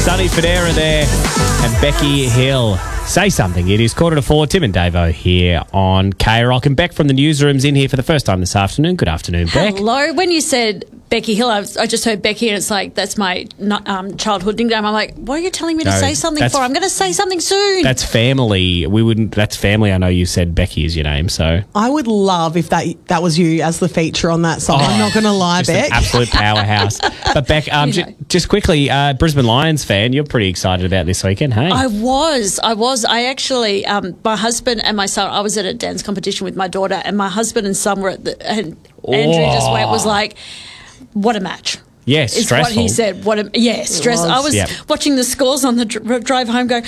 Sonny Fodera there and Becky Hill. Say something. It is 3:45. Tim and Davo here on K-Rock. And Beck from the newsroom's in here for the first time this afternoon. Good afternoon, Beck. Hello. When you said Becky Hill, I just heard Becky and it's like, that's my childhood nickname. I'm like, what are you telling me to say something for? I'm going to say something soon. That's family. That's family. I know you said Becky is your name, so. I would love if that was you as the feature on that song. I'm not going to lie, just Beck. An absolute powerhouse. But Beck, just quickly, Brisbane Lions fan, you're pretty excited about this weekend, hey? I was. I actually, my husband and my son, I was at a dance competition with my daughter and my husband and son were at and Andrew just was like, what a match. Yes, it's stressful. what he said. Stress. I was watching the scores on the drive home going,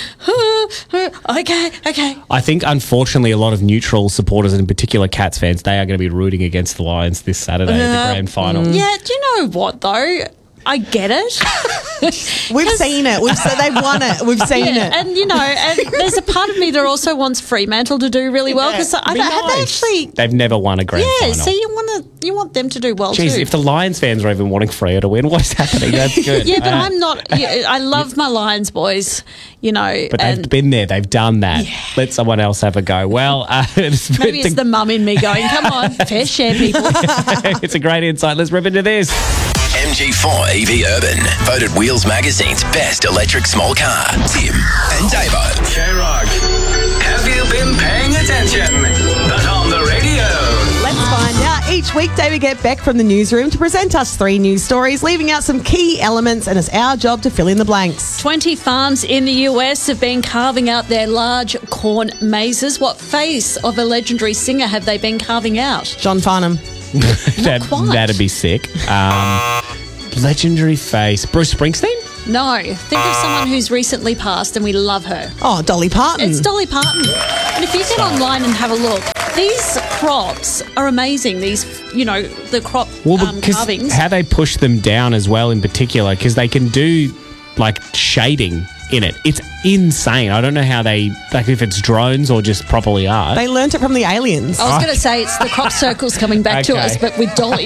okay. I think, unfortunately, a lot of neutral supporters, and in particular Cats fans, they are going to be rooting against the Lions this Saturday at the grand final. Yeah, do you know what, though? I get it. We've seen it. They've won it. We've seen it. And, and there's a part of me that also wants Fremantle to do really well because they've never won a grand final. Yeah, so you want them to do well too. If the Lions fans are even wanting Freo to win, what's happening? That's good. Yeah, but I'm not. I love my Lions boys, But they've been there. They've done that. Yeah. Let someone else have a go. Well, maybe it's the mum in me going, come on, fair share, people. It's a great insight. Let's rip into this. MG4 EV Urban, voted Wheels Magazine's best electric small car. Tim and Davo. K-Rock, have you been paying attention? But on the radio. Let's find out. Each weekday we get Beck from the newsroom to present us 3 news stories, leaving out some key elements, and it's our job to fill in the blanks. 20 farms in the US have been carving out their large corn mazes. What face of a legendary singer have they been carving out? John Farnham. That'd be sick. Legendary face. Bruce Springsteen? No. Think of someone who's recently passed and we love her. Oh, Dolly Parton. It's Dolly Parton. And if you get online and have a look, these crops are amazing. These, the crop carvings. How they push them down as well in particular, because they can do, shading in it. It's insane. I don't know how they, if it's drones or just properly art. They learnt it from the aliens. I was going to say it's the crop circles coming back to us, but with Dolly.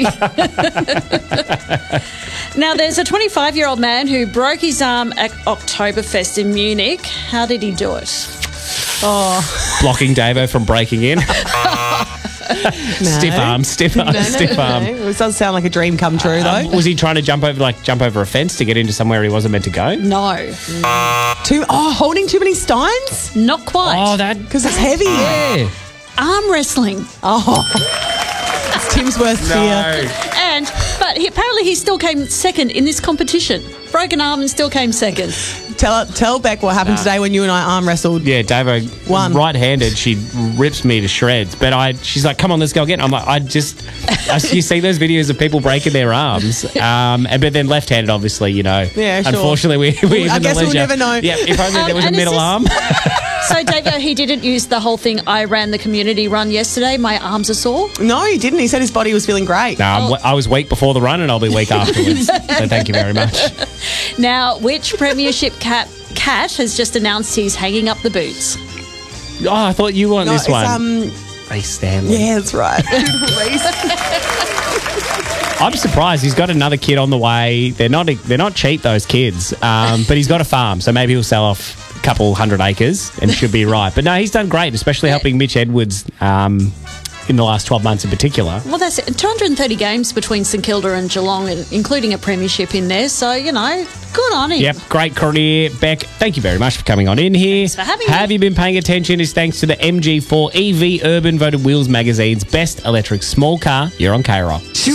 Now, there's a 25-year-old man who broke his arm at Oktoberfest in Munich. How did he do it? Blocking Davo from breaking in. Stiff arm. It does sound like a dream come true, though. Was he trying to jump over a fence to get into somewhere he wasn't meant to go? No. Holding too many steins? Not quite. Because it's heavy. Yeah. Arm wrestling. It's Tim's worst fear. But apparently he still came second in this competition. Broken arm and still came second. Tell Beck what happened today when you and I arm wrestled. Yeah, Davo won. Right-handed, she rips me to shreds. But she's like, come on, let's go again. I'm like, you see those videos of people breaking their arms. But then left-handed, obviously, Yeah, sure. Unfortunately, I guess we'll never know. Yeah, if only there was a middle arm. So, Davo, he didn't use the whole thing, I ran the community run yesterday, my arms are sore? No, he didn't. He said his body was feeling great. No, I was weak before the run and I'll be weak afterwards. So thank you very much. Now, which premiership cat has just announced he's hanging up the boots? Oh, I thought you want this one. Reece Stanley. Yeah, that's right. I'm surprised. He's got another kid on the way. They're not cheap, those kids. But he's got a farm, so maybe he'll sell off a couple 100 acres and should be right. But no, he's done great, especially helping Mitch Edwards in the last 12 months in particular. Well, that's it. 230 games between St Kilda and Geelong, including a premiership in there. So, good on him. Yep, great career. Beck, thank you very much for coming on in here. Thanks for having me. Have you been paying attention? Is thanks to the MG4 EV Urban, voted Wheels Magazine's best electric small car. You're on K-Rock.